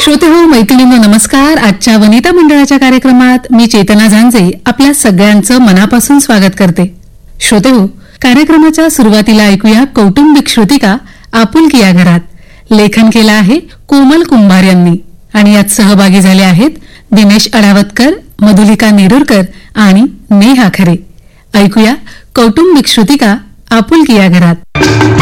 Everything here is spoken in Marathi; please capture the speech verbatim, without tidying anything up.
श्रोते हो, मैत्रिणींनो नमस्कार. आजच्या वनिता मंडळाच्या कार्यक्रमात मी चेतना झांजे आपल्या सगळ्यांचं मनापासून स्वागत करते. श्रोते हो, कार्यक्रमाच्या सुरुवातीला ऐकूया कौटुंबिक श्रुतिका आपुलकी या घरात. लेखन केलं आहे कोमल कुंभार यांनी आणि यात सहभागी झाले आहेत दिनेश अडावतकर, मधुलिका नेरुरकर आणि नेहा खरे. ऐकूया कौटुंबिक श्रुतिका आपुलकी या घरात.